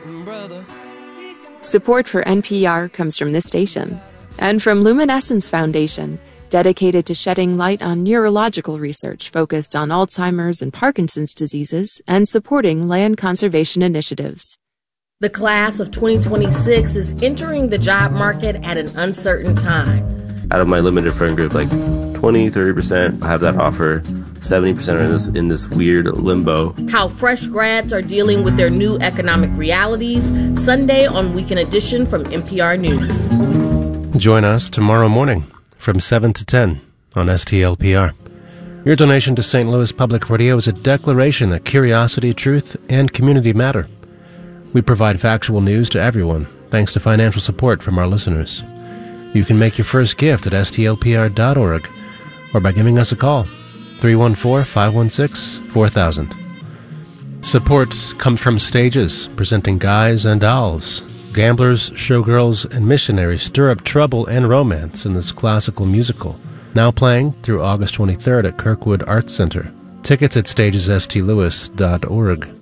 brother. Support for NPR comes from this station and from Luminescence Foundation, dedicated to shedding light on neurological research focused on Alzheimer's and Parkinson's diseases and supporting land conservation initiatives. The class of 2026 is entering the job market at an uncertain time. Out of my limited friend group, like 20-30% have that offer. 70% are in this weird limbo. How fresh grads are dealing with their new economic realities, Sunday on Weekend Edition from NPR News. Join us tomorrow morning from 7 to 10 on STLPR. Your donation to St. Louis Public Radio is a declaration that curiosity, truth, and community matter. We provide factual news to everyone, thanks to financial support from our listeners. You can make your first gift at stlpr.org or by giving us a call, 314-516-4000. Support comes from Stages, presenting Guys and Dolls. Gamblers, showgirls, and missionaries stir up trouble and romance in this classical musical. Now playing through August 23rd at Kirkwood Arts Center. Tickets at stagesstlewis.org.